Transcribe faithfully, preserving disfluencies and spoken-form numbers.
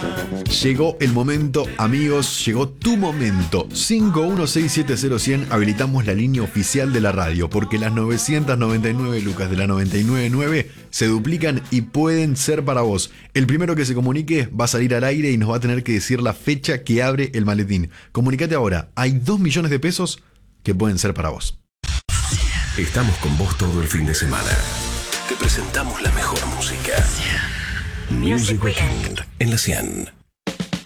Llegó el momento, amigos, llegó tu momento. cinco uno seis siete cero cien, habilitamos la línea oficial de la radio, porque las novecientas noventa y nueve lucas de la noventa y nueve punto nueve se duplican y pueden ser para vos. El primero que se comunique va a salir al aire y nos va a tener que decir la fecha que abre el maletín. Comunicate ahora, hay dos millones de pesos que pueden ser para vos. Estamos con vos todo el fin de semana. Te presentamos la mejor música. Music Weekend en la cien.